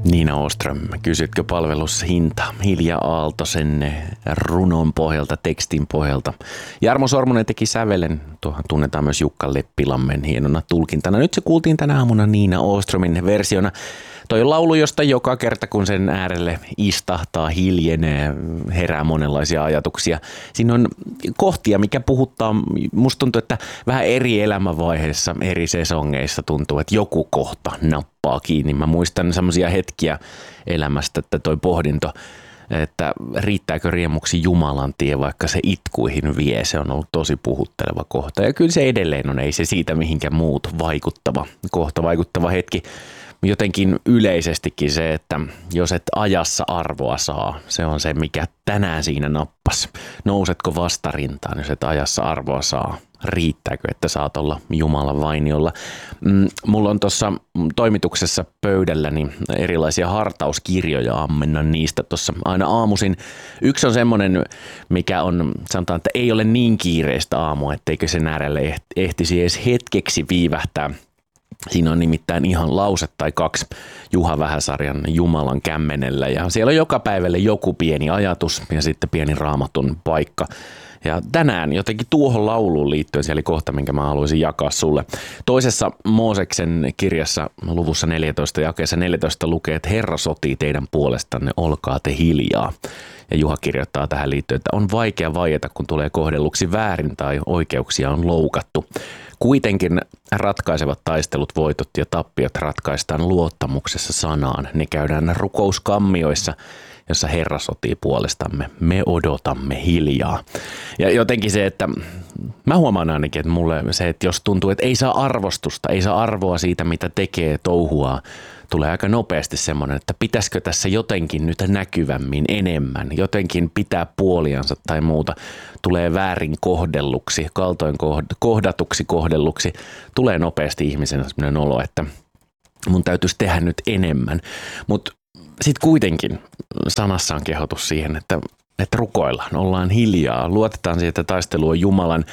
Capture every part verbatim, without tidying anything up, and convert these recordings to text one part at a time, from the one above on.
Niina Åström, kysytkö palvelussa hinta? Hilja Aaltosen runon pohjalta, tekstin pohjalta. Jarmo Sormunen teki sävelen, tuohan tunnetaan myös Jukka Leppilammen hienona tulkintana. Nyt se kuultiin tänä aamuna Niina Åströmin versiona. Toi on laulu, josta joka kerta kun sen äärelle istahtaa, hiljenee, herää monenlaisia ajatuksia. Siinä on kohtia, mikä puhuttaa, musta tuntuu, että vähän eri elämänvaiheissa, eri sesongeissa tuntuu, että joku kohta nappaa kiinni. Mä muistan semmoisia hetkiä elämästä, että toi pohdinto, että riittääkö riemuksi Jumalan tie, vaikka se itkuihin vie. Se on ollut tosi puhutteleva kohta. Ja kyllä se edelleen on, ei se siitä mihinkään muut vaikuttava kohta, vaikuttava hetki. Jotenkin yleisestikin se, että jos et ajassa arvoa saa, se on se, mikä tänään siinä nappas. Nousetko vastarintaan, jos et ajassa arvoa saa? Riittääkö, että saat olla Jumalan vainiolla? Mulla on tuossa toimituksessa pöydälläni erilaisia hartauskirjoja, ammennan niistä tuossa aina aamuisin. Yksi on semmoinen, mikä on, sanotaan, että ei ole niin kiireistä aamua, etteikö sen äärelle ehtisi edes hetkeksi viivähtää. Siinä on nimittäin ihan lause tai kaksi Juha Vähäsarjan Jumalan kämmenellä ja siellä on joka päivälle joku pieni ajatus ja sitten pieni raamatun paikka. Ja tänään jotenkin tuohon lauluun liittyen siellä oli kohta, minkä mä haluaisin jakaa sulle. Toisessa Mooseksen kirjassa luvussa neljätoista jakeessa neljätoista lukee, että Herra sotii teidän puolestanne, olkaa te hiljaa. Ja Juha kirjoittaa tähän liittyen, että on vaikea vaieta, kun tulee kohdelluksi väärin tai oikeuksia on loukattu. Kuitenkin ratkaisevat taistelut, voitot ja tappiot ratkaistaan luottamuksessa sanaan. Ne käydään rukouskammioissa, jossa Herra sotii puolestamme. Me odotamme hiljaa. Ja jotenkin se, että mä huomaan ainakin, että mulle se, että jos tuntuu, että ei saa arvostusta, ei saa arvoa siitä, mitä tekee, touhuaa, tulee aika nopeasti semmoinen, että pitäisikö tässä jotenkin nyt näkyvämmin enemmän, jotenkin pitää puoliansa tai muuta. Tulee väärin kohdelluksi, kaltoin kohdatuksi kohdelluksi. Tulee nopeasti ihmisenä semmoinen olo, että mun täytyisi tehdä nyt enemmän. Mutta sitten kuitenkin sanassa on kehotus siihen, että, että rukoillaan, ollaan hiljaa, luotetaan siihen, että taistelu on Jumalan.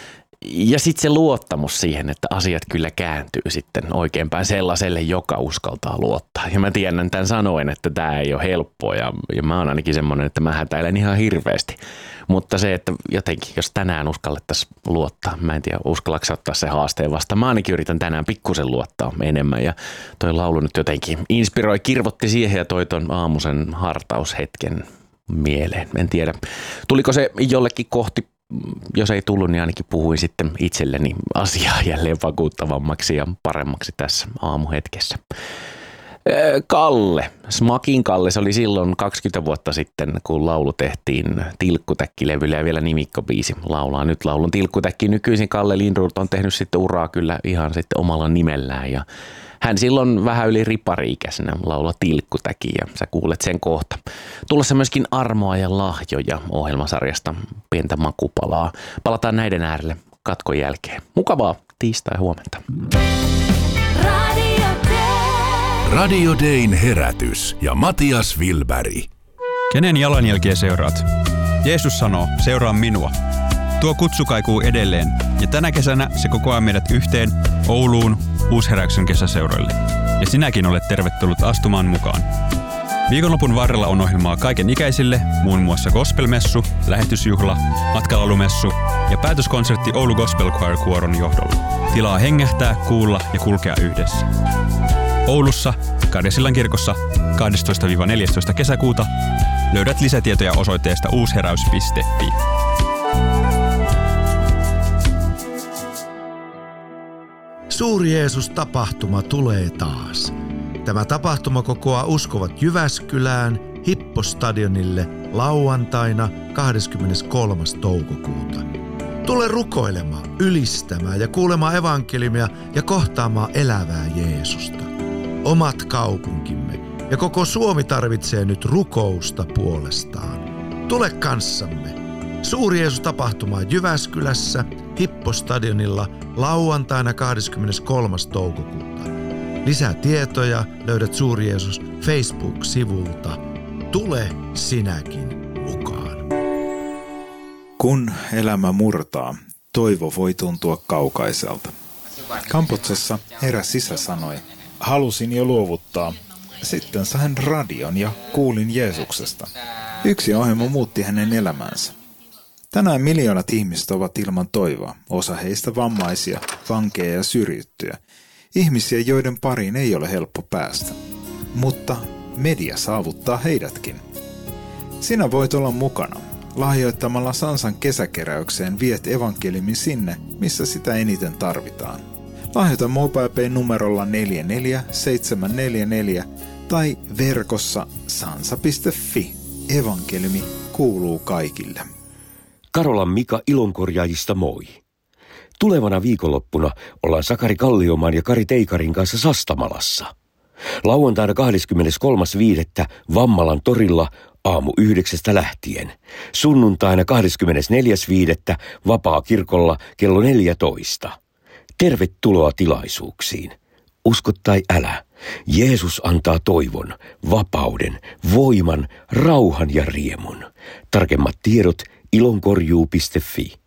Ja sitten se luottamus siihen, että asiat kyllä kääntyy sitten oikeinpäin sellaiselle, joka uskaltaa luottaa. Ja mä tiedän tämän sanoen, että tämä ei ole helppoa ja, ja mä oon ainakin semmoinen, että mä hätäilen ihan hirveästi. Mutta se, että jotenkin, jos tänään uskallettaisiin luottaa, mä en tiedä, uskallatko ottaa se haasteen vastaan. Mä ainakin yritän tänään pikkusen luottaa enemmän ja toi laulu nyt jotenkin inspiroi, kirvotti siihen ja toi ton aamuisen hartaushetken mieleen. En tiedä, tuliko se jollekin kohti. Jos ei tullut, niin ainakin puhuin sitten itselleni asiaa jälleen vakuuttavammaksi ja paremmaksi tässä aamuhetkessä. Kalle, Smakin Kalle, se oli silloin kaksikymmentä vuotta sitten, kun laulu tehtiin Tilkkutäkki-levyllä ja vielä nimikkobiisi laulaa nyt laulun Tilkkutäkki. Nykyisin Kalle Lindroth on tehnyt sitten uraa kyllä ihan sitten omalla nimellään ja hän silloin vähän yli ripari-ikäisenä laulaa Tilkkutäki ja sä kuulet sen kohta. Tulossa myöskin Armoa ja lahjoja ohjelmasarjasta pientä makupalaa. Palataan näiden äärelle katkon jälkeen. Mukavaa tiistai huomenta. Radio Day. Radio Dayn herätys ja Matias Wilberg. Kenen jalanjälkiä seuraat? Jeesus sanoo, seuraa minua. Tuo kutsu kaikuu edelleen ja tänä kesänä se kokoaa meidät yhteen Ouluun Uusheräyksen kesäseuroille. Ja sinäkin olet tervetullut astumaan mukaan. Viikonlopun varrella on ohjelmaa kaiken ikäisille, muun muassa gospelmessu, lähetysjuhla, matkalalumessu ja päätöskonsertti Oulu Gospel Choir Kuoron johdolla. Tilaa hengähtää, kuulla ja kulkea yhdessä. Oulussa, Karjasillan kirkossa kahdestoista neljästoista kesäkuuta löydät lisätietoja osoitteesta uusheräys piste fi. Suuri Jeesus-tapahtuma tulee taas. Tämä tapahtuma kokoaa uskovat Jyväskylään Hippo-stadionille lauantaina kahdeskymmeneskolmas toukokuuta. Tule rukoilemaan, ylistämään ja kuulemaan evankeliumia ja kohtaamaan elävää Jeesusta. Omat kaupunkimme ja koko Suomi tarvitsee nyt rukousta puolestaan. Tule kanssamme. Suuri Jeesus-tapahtuma Jyväskylässä Hippo-stadionilla lauantaina kahdeskymmeneskolmas toukokuuta. Lisää tietoja löydät Suuri Jeesus Facebook-sivulta. Tule sinäkin mukaan. Kun elämä murtaa, toivo voi tuntua kaukaiselta. Kambodsassa eräs isä sanoi, halusin jo luovuttaa, sitten sain radion ja kuulin Jeesuksesta. Yksi ohjelma muutti hänen elämänsä. Tänään miljoonat ihmiset ovat ilman toivoa, osa heistä vammaisia, vankeja ja syrjittyjä. Ihmisiä, joiden pariin ei ole helppo päästä. Mutta media saavuttaa heidätkin. Sinä voit olla mukana. Lahjoittamalla Sansan kesäkeräykseen viet evankeliumin sinne, missä sitä eniten tarvitaan. Lahjoita MobilePay numerolla neljä neljä seitsemän neljä neljä tai verkossa sansa piste fi. Evankeliumi kuuluu kaikille. Karolan Mika Ilonkorjaajista moi. Tulevana viikonloppuna ollaan Sakari Kalliomaan ja Kari Teikarin kanssa Sastamalassa. Lauantaina kahdeskymmeneskolmas viidettä Vammalan torilla aamu yhdeksästä lähtien. Sunnuntaina kahdeskymmenesneljäs viidettä Vapaakirkolla kello neljätoista. Tervetuloa tilaisuuksiin. Usko tai älä, Jeesus antaa toivon, vapauden, voiman, rauhan ja riemun. Tarkemmat tiedot ilonkorjuu piste fi.